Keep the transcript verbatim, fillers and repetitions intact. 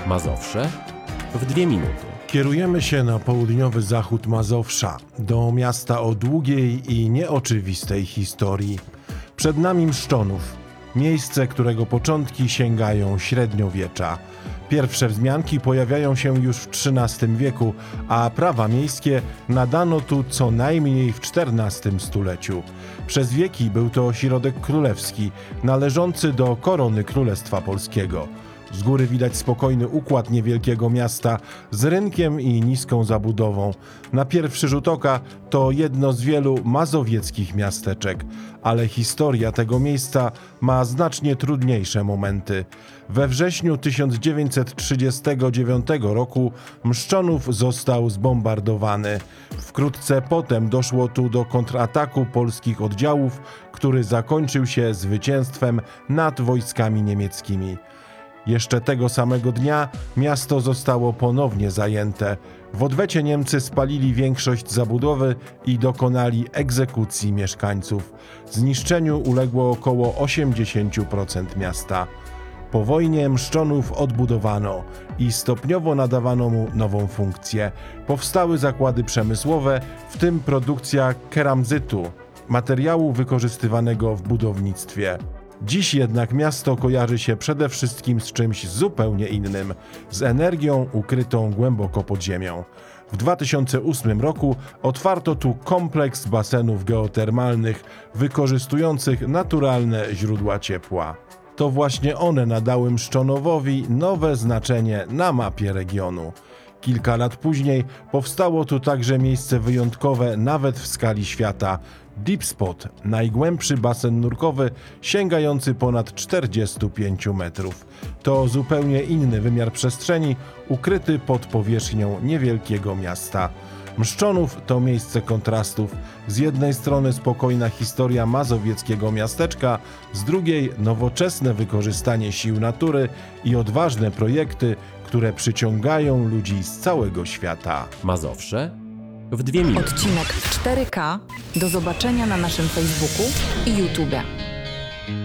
Mazowsze w dwie minuty. Kierujemy się na południowy zachód Mazowsza, do miasta o długiej i nieoczywistej historii. Przed nami Mszczonów, miejsce, którego początki sięgają średniowiecza. Pierwsze wzmianki pojawiają się już w trzynastym wieku, a prawa miejskie nadano tu co najmniej w czternastym stuleciu. Przez wieki był to ośrodek królewski, należący do korony Królestwa Polskiego. Z góry widać spokojny układ niewielkiego miasta z rynkiem i niską zabudową. Na pierwszy rzut oka to jedno z wielu mazowieckich miasteczek, ale historia tego miejsca ma znacznie trudniejsze momenty. We wrześniu tysiąc dziewięćset trzydziestego dziewiątego roku Mszczonów został zbombardowany. Wkrótce potem doszło tu do kontrataku polskich oddziałów, który zakończył się zwycięstwem nad wojskami niemieckimi. Jeszcze tego samego dnia miasto zostało ponownie zajęte. W odwecie Niemcy spalili większość zabudowy i dokonali egzekucji mieszkańców. Zniszczeniu uległo około osiemdziesiąt procent miasta. Po wojnie Mszczonów odbudowano i stopniowo nadawano mu nową funkcję. Powstały zakłady przemysłowe, w tym produkcja keramzytu, materiału wykorzystywanego w budownictwie. Dziś jednak miasto kojarzy się przede wszystkim z czymś zupełnie innym, z energią ukrytą głęboko pod ziemią. W dwa tysiące ósmym roku otwarto tu kompleks basenów geotermalnych wykorzystujących naturalne źródła ciepła. To właśnie one nadały Mszczonowowi nowe znaczenie na mapie regionu. Kilka lat później powstało tu także miejsce wyjątkowe nawet w skali świata. Deep Spot, najgłębszy basen nurkowy sięgający ponad czterdzieści pięć metrów. To zupełnie inny wymiar przestrzeni ukryty pod powierzchnią niewielkiego miasta. Mszczonów to miejsce kontrastów. Z jednej strony spokojna historia mazowieckiego miasteczka, z drugiej nowoczesne wykorzystanie sił natury i odważne projekty, które przyciągają ludzi z całego świata. Mazowsze w dwie minuty. Odcinek w cztery K do zobaczenia na naszym Facebooku i YouTube.